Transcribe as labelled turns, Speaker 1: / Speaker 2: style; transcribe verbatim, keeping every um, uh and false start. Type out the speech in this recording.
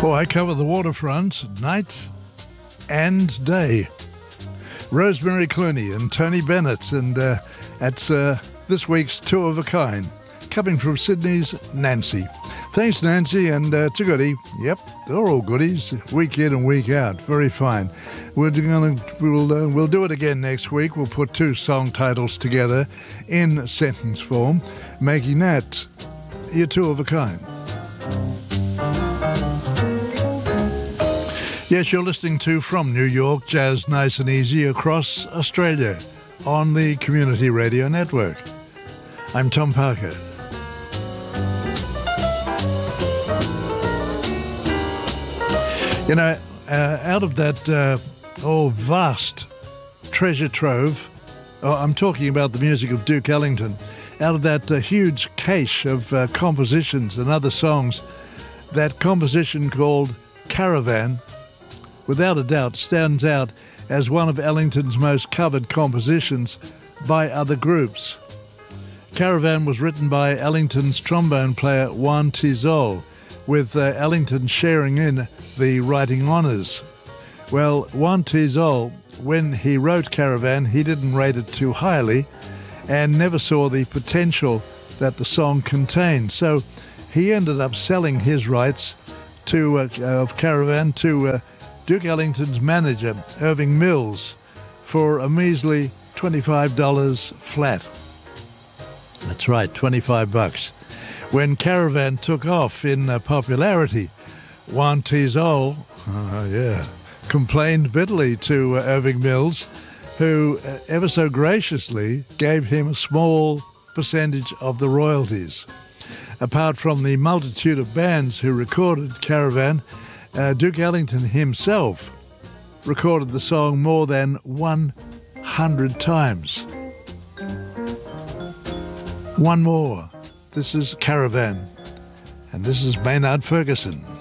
Speaker 1: Oh, I cover the waterfront night and day. Rosemary Clooney and Tony Bennett, and uh, that's uh, this week's Two of a Kind, coming from Sydney's Nancy. Thanks, Nancy, and uh, to Goody. Yep, they're all goodies, week in and week out. Very fine. We're gonna we'll uh, we'll do it again next week. We'll put two song titles together in sentence form, making that your Two of a Kind. Yes, you're listening to From New York, Jazz Nice and Easy across Australia on the Community Radio Network. I'm Tom Parker. You know, uh, out of that uh, oh vast treasure trove, oh, I'm talking about the music of Duke Ellington, out of that uh, huge cache of uh, compositions and other songs, that composition called Caravan, without a doubt, stands out as one of Ellington's most covered compositions by other groups. Caravan was written by Ellington's trombone player Juan Tizol, with uh, Ellington sharing in the writing honours. Well, Juan Tizol, when he wrote Caravan, he didn't rate it too highly and never saw the potential that the song contained. So he ended up selling his rights to uh, of Caravan to uh, Duke Ellington's manager, Irving Mills, for a measly twenty-five dollars flat. That's right, twenty-five bucks. When Caravan took off in uh, popularity, Juan Tizol, uh, yeah, complained bitterly to uh, Irving Mills, who uh, ever so graciously gave him a small percentage of the royalties. Apart from the multitude of bands who recorded Caravan, Uh, Duke Ellington himself recorded the song more than one hundred times. One more. This is Caravan, and this is Maynard Ferguson.